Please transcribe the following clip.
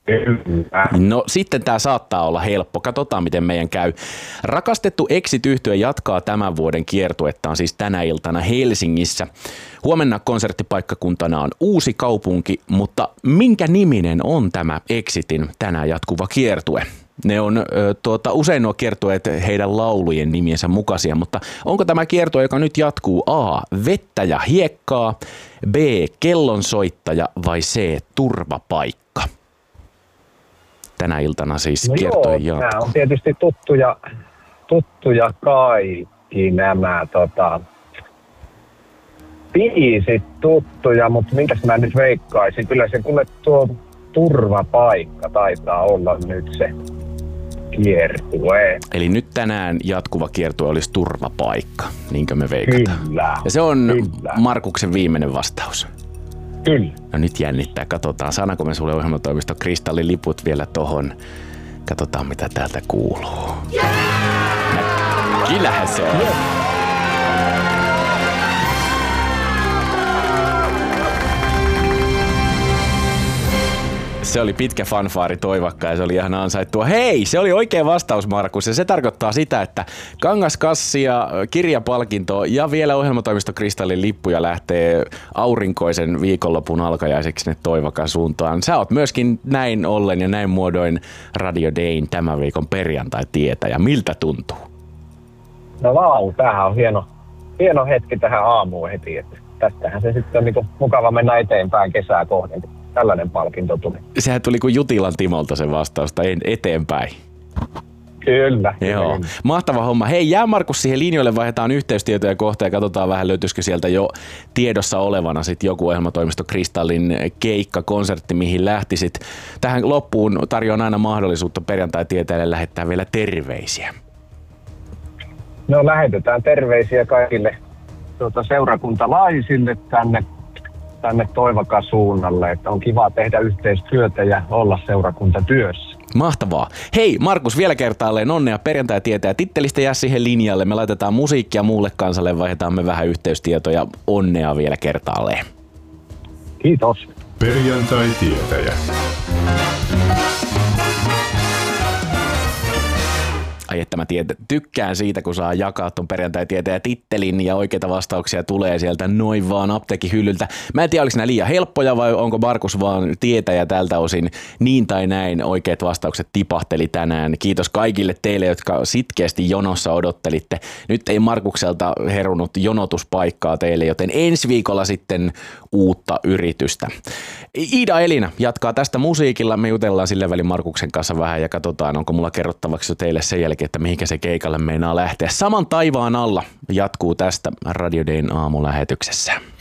Kyllä. No sitten tämä saattaa olla helppo. Katsotaan, miten meidän käy. Rakastettu Exit-yhtye jatkaa tämän vuoden kiertuettaan siis tänä iltana Helsingissä. Huomenna konserttipaikkakuntana on Uusi kaupunki, mutta minkä niminen on tämä Exitin tänään jatkuva kiertue? Ne on usein nuo kiertueet heidän laulujen nimiensä mukaisia, mutta onko tämä kiertue, joka nyt jatkuu A. Vettä ja hiekkaa, B. Kellonsoittaja vai C. Turvapaikka? Tänä iltana siis kiertue jatkuu. Nämä on tietysti tuttuja kaikki nämä biisit tuttuja, mutta minkäs mä nyt veikkaisin? Kyllä se kuule tuo Turvapaikka taitaa olla nyt se kiertue. Eli nyt tänään jatkuva kiertue olisi Turvapaikka, niinkö me veikataan? Kyllä. Ja se on kyllä. Markuksen viimeinen vastaus. Kyllä. No nyt jännittää, katsotaan. Saadaanko me sulle ohjelmatoimisto Kristalliliput vielä tohon? Katsotaan mitä täältä kuuluu. Kyllähän se on. Se oli pitkä fanfaari Toivakka ja se oli ihan ansaittua. Hei, se oli oikea vastaus, Markus, ja se tarkoittaa sitä, että kangaskassia, kirjapalkinto ja vielä ohjelmatoimisto Kristallin lippuja lähtee aurinkoisen viikonlopun alkajaiseksi sinne Toivakan suuntaan. Sä oot myöskin näin ollen ja näin muodoin Radio Dayn tämän viikon perjantai-tietäjä. Miltä tuntuu? No vau, tämähän on hieno hetki tähän aamuun heti, että tästähän se sitten on niin mukava mennä eteenpäin kesää kohden. Tällainen palkinto tuli. Sehän tuli kuin Jutilan Timolta se vastausta eteenpäin. Kyllä. Joo, kyllä. mahtava homma. Hei, jää Markus siihen linjoille, vaihdetaan yhteystietoja kohta ja katsotaan vähän löytyisikö sieltä jo tiedossa olevana sit joku ohjelmatoimisto Kristallin keikka, konsertti, mihin lähtisit. Tähän loppuun tarjoan aina mahdollisuutta perjantai-tietäjälle lähettää vielä terveisiä. No lähetetään terveisiä kaikille seurakuntalaisille tänne Toivakan suunnalle, että on kiva tehdä yhteistyötä ja olla seurakuntatyössä. Mahtavaa. Hei Markus, vielä kertaalleen onnea perjantai-tietäjä tittelistä, jää siihen linjalle. Me laitetaan musiikkia muulle kansalle, vaihdetaan me vähän yhteystietoja. Onnea vielä kertaalleen. Kiitos. Perjantai-tietäjä. Ai että mä tykkään siitä, kun saa jakaa ton perjantai-tietäjä tittelin ja oikeita vastauksia tulee sieltä noin vaan apteekin hyllyltä. Mä en tiedä, oliko nämä liian helppoja vai onko Markus vaan tietäjä tältä osin. Niin tai näin oikeat vastaukset tipahteli tänään. Kiitos kaikille teille, jotka sitkeästi jonossa odottelitte. Nyt ei Markukselta herunut jonotuspaikkaa teille, joten ensi viikolla sitten uutta yritystä. Iida Elina jatkaa tästä musiikilla. Me jutellaan sillä välin Markuksen kanssa vähän ja katsotaan, onko mulla kerrottavaksi jo teille sen jälkeen, että mihinkä se keikalle meinaa lähteä. Saman taivaan alla jatkuu tästä Radio Dayn aamulähetyksessä.